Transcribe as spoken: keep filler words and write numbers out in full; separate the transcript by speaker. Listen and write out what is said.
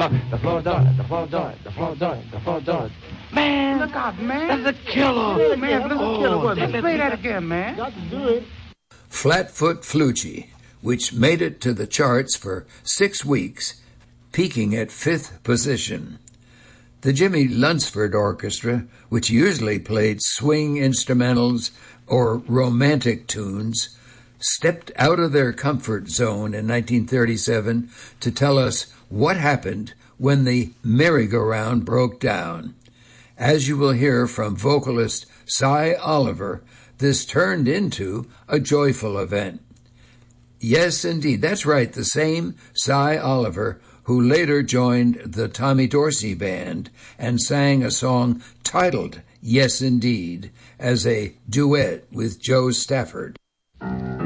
Speaker 1: floor, the floor does it, the floor does it, the floor does it, the floor does it. Man,
Speaker 2: look out, man.
Speaker 1: That's a killer.
Speaker 2: Hey, man, that's
Speaker 1: oh,
Speaker 2: a killer. What?
Speaker 1: Let's
Speaker 2: play that again, man.
Speaker 3: Got to do it.
Speaker 4: Flatfoot Fluchie, which made it to the charts for six weeks, peaking at fifth position. The Jimmy Lunsford Orchestra, which usually played swing instrumentals or romantic tunes, stepped out of their comfort zone in nineteen thirty-seven to tell us what happened when the merry-go-round broke down. As you will hear from vocalist Cy Oliver, this turned into a joyful event. Yes, indeed, that's right, the same Cy Oliver who later joined the Tommy Dorsey Band and sang a song titled Yes, Indeed as a duet with Joe Stafford.